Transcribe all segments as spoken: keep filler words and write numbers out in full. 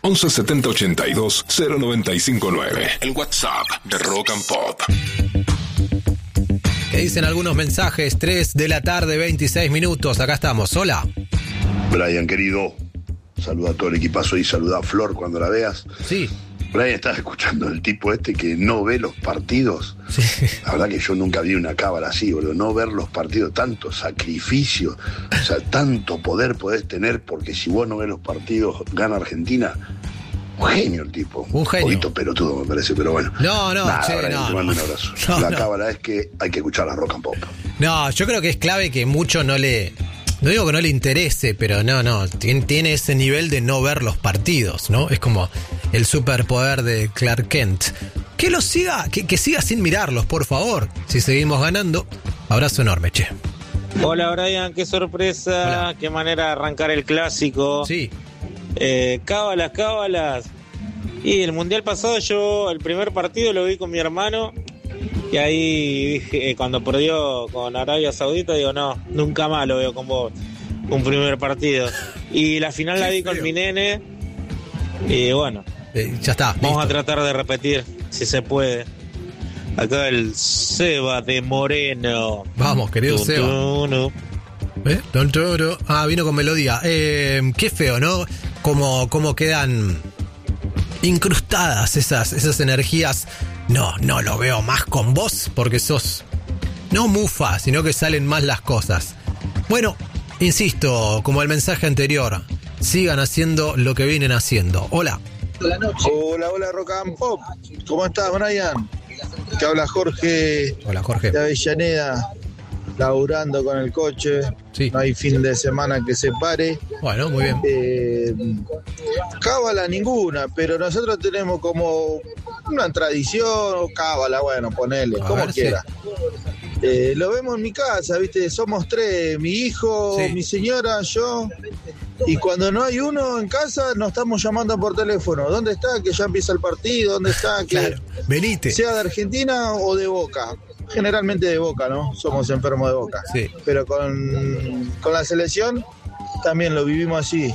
once setenta ochenta y dos cero noventa y cinco nueve. El WhatsApp de Rock and Pop. ¿Qué dicen algunos mensajes? tres de la tarde, veintiséis minutos. Acá estamos. Hola. Brian, querido, saluda a todo el equipazo y saluda a Flor cuando la veas. Sí. Brian, estás escuchando el tipo este que no ve los partidos. Sí. La verdad que yo nunca vi una cábala así, boludo. No ver los partidos, tanto sacrificio, o sea, tanto poder podés tener, porque si vos no ves los partidos, gana Argentina. Un genio el tipo. Un genio. Un poquito pelotudo me parece, pero bueno. No, no, Nah, che, Brian, no, te mando no. un abrazo. No, la no. cábala es que hay que escuchar la Rock and Pop. No, yo creo que es clave que mucho no le... No digo que no le interese, pero no, no. Tiene, tiene ese nivel de no ver los partidos, ¿no? Es como el superpoder de Clark Kent. Que lo siga, que, que siga sin mirarlos, por favor. Si seguimos ganando, abrazo enorme, che. Hola Brian, qué sorpresa, Hola. Qué manera de arrancar el clásico. Sí. Eh, cábalas, cábalas. Y el mundial pasado yo el primer partido lo vi con mi hermano y ahí dije, eh, cuando perdió con Arabia Saudita, digo, no, nunca más lo veo con vos, un primer partido. Y la final la vi con mi nene y bueno, Eh, ya está. vamos listo. a tratar de repetir, si se puede. Acá el Seba de Moreno. Vamos, querido Tun, Seba. tun, tun. ¿Eh? Don Toro. Ah, vino con melodía. Eh, qué feo, ¿no? Como, como quedan incrustadas esas, esas energías. No, no lo veo más con vos porque sos no mufa, sino que salen más las cosas. Bueno, insisto, como el mensaje anterior, sigan haciendo lo que vienen haciendo. Hola. Hola, hola Rock and Pop. ¿Cómo estás, Brian? Te habla Jorge Hola, Jorge. de Avellaneda, laburando con el coche. Sí. No hay fin de semana que se pare. Bueno, muy bien. Eh, cábala ninguna, pero nosotros tenemos como una tradición, o cábala, bueno, ponele, A como ver, quiera. Eh, lo vemos en mi casa, ¿viste? Somos tres, mi hijo, Sí. mi señora, yo. Y cuando no hay uno en casa, nos estamos llamando por teléfono. ¿Dónde está? Que ya empieza el partido. ¿Dónde está? Que Claro. Venite. sea de Argentina o de Boca. Generalmente de Boca, ¿no? Somos enfermos de Boca. Sí. Pero con, con la selección también lo vivimos así.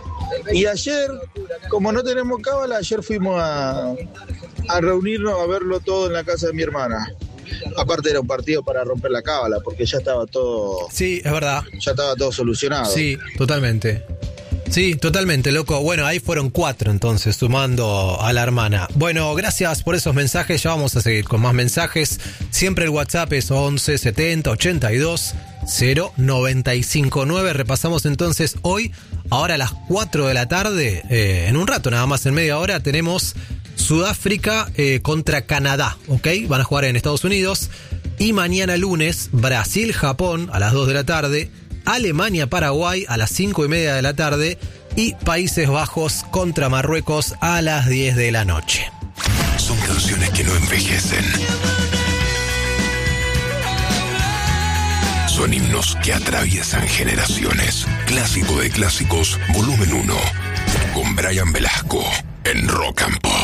Y ayer, como no tenemos cábala, ayer fuimos a, a reunirnos a verlo todo en la casa de mi hermana. Aparte era un partido para romper la cábala, porque ya estaba todo, Sí, es verdad. ya estaba todo solucionado. Sí, totalmente. Sí, totalmente, loco. Bueno, ahí fueron cuatro entonces, sumando a la hermana. Bueno, gracias por esos mensajes. Ya vamos a seguir con más mensajes. Siempre el WhatsApp es once setenta ochenta y dos cero noventa y cinco nueve. Repasamos entonces hoy, ahora a las cuatro de la tarde, eh, en un rato nada más, en media hora, tenemos Sudáfrica eh, contra Canadá, ¿ok? Van a jugar en Estados Unidos. Y mañana lunes, Brasil-Japón a las dos de la tarde, Alemania-Paraguay a las cinco y media de la tarde y Países Bajos contra Marruecos a las diez de la noche. Son canciones que no envejecen. Son himnos que atraviesan generaciones. Clásico de clásicos, volumen uno. Con Brian Velasco en Rock and Pop.